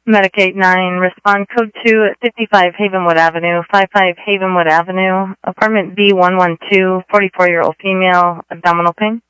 Medicaid 9, respond code 2 at 55 Havenwood Avenue, 55 Havenwood Avenue, apartment B112, 44-year-old female, abdominal pain.